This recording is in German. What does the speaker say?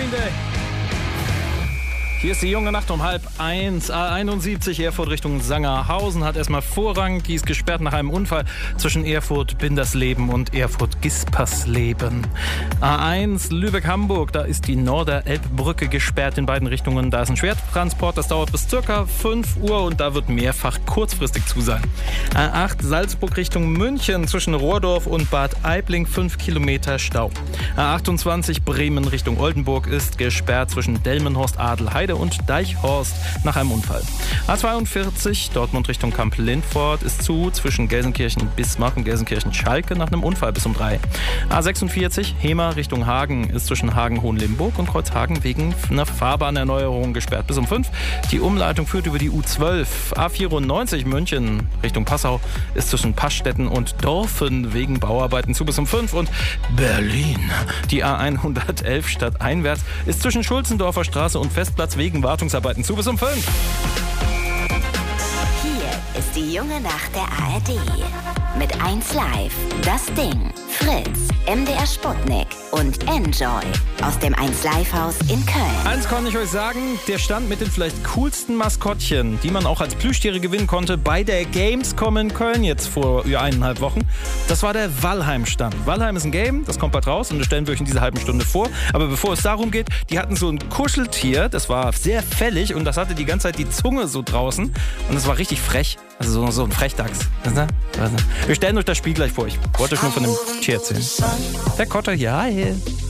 Green Day. Hier ist die junge Nacht um 12:30. A71 Erfurt Richtung Sangerhausen hat erstmal Vorrang. Die ist gesperrt nach einem Unfall zwischen Erfurt-Bindersleben und Erfurt-Gispersleben. A1 Lübeck-Hamburg, da ist die Norder-Elbbrücke gesperrt in beiden Richtungen. Da ist ein Schwertransport, das dauert bis ca. 5 Uhr und da wird mehrfach kurzfristig zu sein. A8 Salzburg Richtung München zwischen Rohrdorf und Bad Aibling 5 Kilometer Stau. A28 Bremen Richtung Oldenburg ist gesperrt zwischen Delmenhorst, Adelheide und Deichhorst nach einem Unfall. A42 Dortmund Richtung Kamp-Lindfort ist zu zwischen Gelsenkirchen-Bismarck und Gelsenkirchen-Schalke nach einem Unfall bis um 3. A46 Hemer Richtung Hagen ist zwischen Hagen-Hohenlimburg und Kreuzhagen wegen einer Fahrbahnerneuerung gesperrt bis um 5. Die Umleitung führt über die U12. A94 München Richtung Passau ist zwischen Passstetten und Dorfen wegen Bauarbeiten zu bis um 5. Und Berlin, die A111 stadteinwärts ist zwischen Schulzendorfer Straße und Festplatz wegen Wartungsarbeiten zu bis um 5. Hier ist die junge Nacht der ARD. Mit 1Live, Das Ding, Fritz, MDR Sputnik und Enjoy aus dem 1Live-Haus in Köln. Eins kann ich euch sagen, der Stand mit den vielleicht coolsten Maskottchen, die man auch als Plüschtiere gewinnen konnte bei der Gamescom in Köln jetzt vor 1,5 Wochen, das war der Valheim-Stand. Valheim ist ein Game, das kommt bald raus und das stellen wir euch in dieser halben Stunde vor. Aber bevor es darum geht, die hatten so ein Kuscheltier, das war sehr fällig und das hatte die ganze Zeit die Zunge so draußen und das war richtig frech. Also so ein Frechdachs. Wir stellen euch das Spiel gleich vor. Ich wollte euch nur von dem Tier erzählen. Der Kotter hier, hi.